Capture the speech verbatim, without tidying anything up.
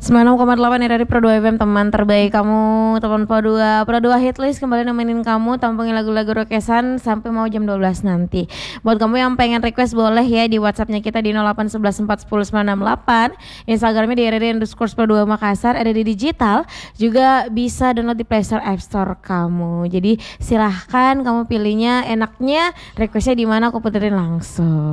sembilan puluh enam koma delapan R R I Pro dua F M, teman terbaik kamu, teman Pro dua. Pro dua Hitlist kembali nemenin kamu, tampungin lagu-lagu rokesan sampai mau jam dua belas nanti. Buat kamu yang pengen request boleh ya di WhatsAppnya kita di nol delapan satu satu empat satu nol sembilan enam delapan. Instagramnya di R R I underscore Pro dua Makassar, ada di digital. Juga bisa download di Play Store, App Store kamu. Jadi silahkan kamu pilihnya, enaknya requestnya di mana, aku puterin langsung.